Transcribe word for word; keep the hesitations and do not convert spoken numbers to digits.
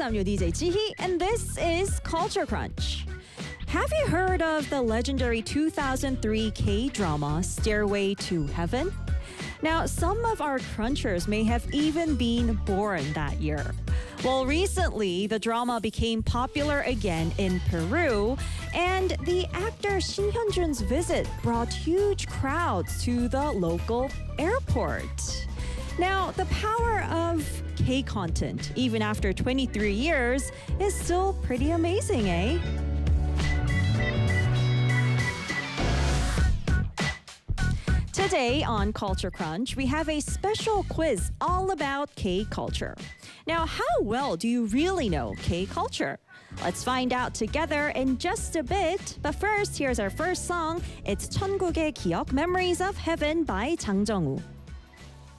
I'm your D J Jihi, and this is Culture Crunch. Have you heard of the legendary two thousand three K-drama Stairway to Heaven? Now, some of our crunchers may have even been born that year. Well, recently, the drama became popular again in Peru, and the actor Shin Hyun-jun's visit brought huge crowds to the local airport. Now, the power of K-content, even after twenty-three years, is still pretty amazing, eh? Today on Culture Crunch, we have a special quiz all about K-culture. Now, how well do you really know K-culture? Let's find out together in just a bit. But first, here's our first song. It's 천국의 기억, Memories of Heaven by Jang Jung-woo.